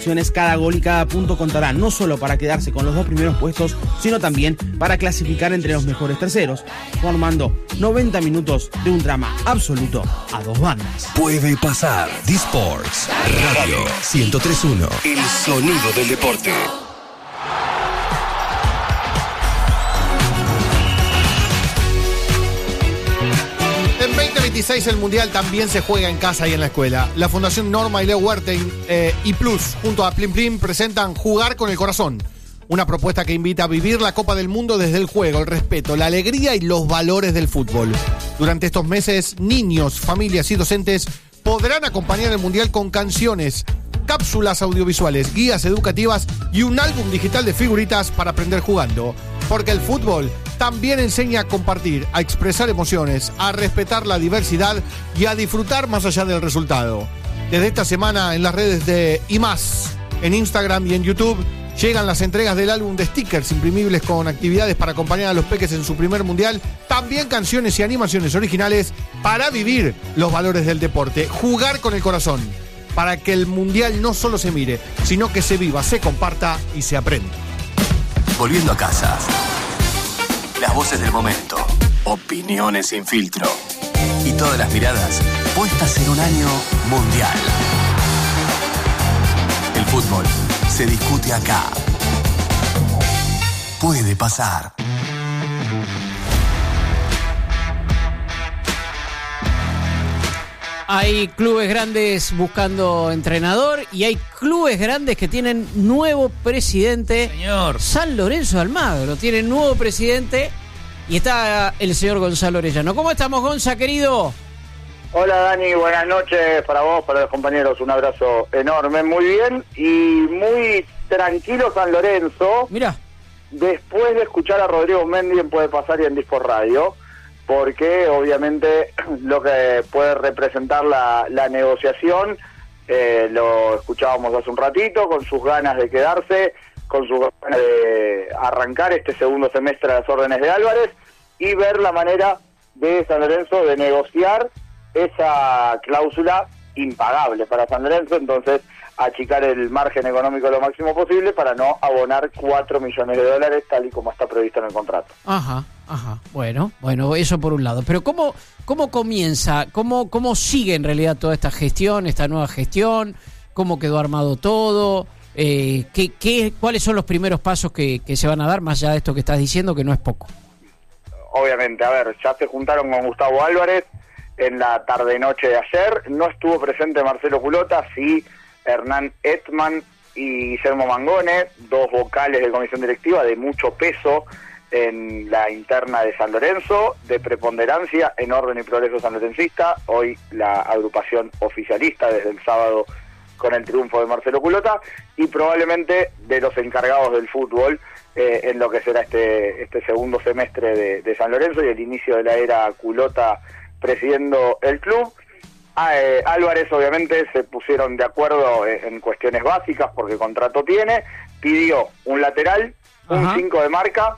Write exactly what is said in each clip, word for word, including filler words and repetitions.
Cada gol y cada punto contará no solo para quedarse con los dos primeros puestos, sino también para clasificar entre los mejores terceros, formando noventa minutos de un drama absoluto a dos bandas. Puede pasar. D-Sports Radio ciento tres punto uno. El sonido del deporte. En veinte veintiséis el Mundial también se juega en casa y en la escuela. La Fundación Norma y Leo Huerten eh, y Plus junto a Plim Plim presentan Jugar con el Corazón, una propuesta que invita a vivir la Copa del Mundo desde el juego, el respeto, la alegría y los valores del fútbol. Durante estos meses, niños, familias y docentes podrán acompañar el Mundial con canciones, cápsulas audiovisuales, guías educativas y un álbum digital de figuritas para aprender jugando. Porque el fútbol también enseña a compartir, a expresar emociones, a respetar la diversidad y a disfrutar más allá del resultado. Desde esta semana en las redes de I Más, en Instagram y en YouTube, llegan las entregas del álbum de stickers imprimibles con actividades para acompañar a los peques en su primer mundial, también canciones y animaciones originales para vivir los valores del deporte, jugar con el corazón, para que el mundial no solo se mire, sino que se viva, se comparta y se aprenda. Volviendo a casa. Las voces del momento, opiniones sin filtro y todas las miradas puestas en un año mundial. El fútbol se discute acá. Puede pasar. Hay clubes grandes buscando entrenador y hay clubes grandes que tienen nuevo presidente. Señor. San Lorenzo de Almagro tiene nuevo presidente y está el señor Gonzalo Orellano. ¿Cómo estamos, Gonza, querido? Hola, Dani, buenas noches para vos, para los compañeros, un abrazo enorme, muy bien y muy tranquilo San Lorenzo. Mira. Después de escuchar a Rodrigo Mendy en Puede Pasar y en Disco Radio, porque obviamente lo que puede representar la, la negociación, eh, lo escuchábamos hace un ratito, con sus ganas de quedarse, con sus ganas de arrancar este segundo semestre a las órdenes de Álvarez y ver la manera de San Lorenzo de negociar esa cláusula impagable para San Lorenzo, entonces achicar el margen económico lo máximo posible para no abonar cuatro millones de dólares tal y como está previsto en el contrato. Ajá, ajá, bueno, bueno, eso por un lado. Pero ¿cómo, cómo comienza, cómo, cómo sigue en realidad toda esta gestión, esta nueva gestión? ¿Cómo quedó armado todo? Eh, ¿qué, qué, ¿Cuáles son los primeros pasos que, que se van a dar, más allá de esto que estás diciendo, que no es poco? Obviamente, a ver, ya se juntaron con Gustavo Álvarez en la tarde-noche de ayer, no estuvo presente Marcelo Culota, sí Hernán Etman y Guillermo Mangone, dos vocales de comisión directiva de mucho peso en la interna de San Lorenzo, de preponderancia en Orden y Progreso sanlorencista, hoy la agrupación oficialista desde el sábado con el triunfo de Marcelo Culota, y probablemente de los encargados del fútbol eh, en lo que será este, este segundo semestre de, de San Lorenzo y el inicio de la era Culota presidiendo el club. Ah, eh, Álvarez obviamente se pusieron de acuerdo eh, en cuestiones básicas porque contrato tiene, pidió un lateral, un cinco de marca,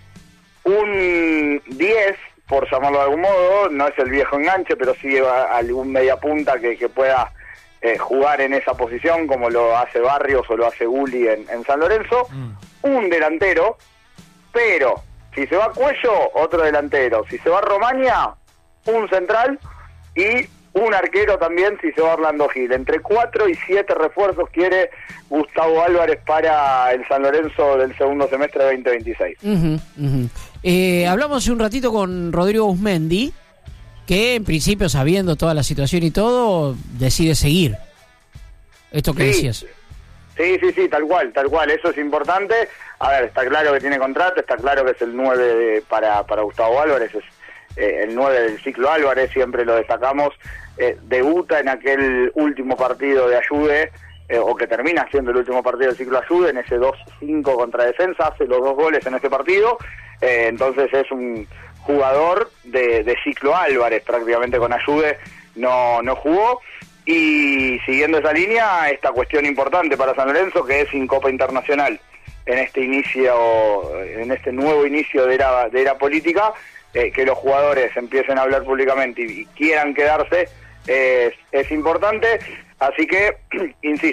un diez, por llamarlo de algún modo, no es el viejo enganche, pero sí algún mediapunta que, que pueda eh, jugar en esa posición como lo hace Barrios o lo hace Gulli en, en San Lorenzo, mm. un delantero, pero si se va Cuello, otro delantero, si se va Romagna, un central y un arquero también si se va Orlando Gil. Entre cuatro y siete refuerzos quiere Gustavo Álvarez para el San Lorenzo del segundo semestre de veinte veintiséis. Uh-huh, uh-huh. Eh, hablamos hace un ratito con Rodrigo Usmendi, que en principio, sabiendo toda la situación y todo, decide seguir. ¿Esto qué sí, decías? Sí, sí, sí, tal cual, tal cual. Eso es importante. A ver, está claro que tiene contrato, está claro que es el nueve de, para, para Gustavo Álvarez, es eh, el nueve del ciclo Álvarez, siempre lo destacamos. Eh, debuta en aquel último partido de Ayude, eh, o que termina siendo el último partido del ciclo Ayude, en ese dos cinco contra Defensa, hace los dos goles en ese partido, eh, entonces es un jugador de, de ciclo Álvarez, prácticamente con Ayude no, no jugó, y siguiendo esa línea, esta cuestión importante para San Lorenzo, que es sin Copa Internacional, en este inicio, en este nuevo inicio de era, de era política, eh, que los jugadores empiecen a hablar públicamente y, y quieran quedarse, Es, es importante, así que, insisto,